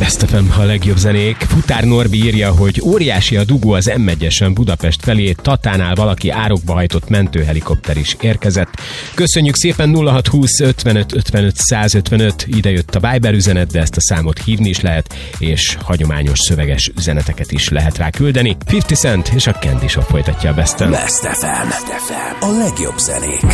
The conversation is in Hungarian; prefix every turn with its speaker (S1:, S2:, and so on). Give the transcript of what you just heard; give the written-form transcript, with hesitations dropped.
S1: Best FM, a legjobb zenék. Futár Norbi írja, hogy óriási a dugó az M1-esen Budapest felé, Tatánál valaki árokba hajtott mentőhelikopter is érkezett. Köszönjük szépen, 0620 55 55 155, ide jött a Viber üzenet, de ezt a számot hívni is lehet, és hagyományos szöveges üzeneteket is lehet rá küldeni. 50 Cent és a Candy Shop folytatja a Best FM.
S2: Best FM, a legjobb zenék.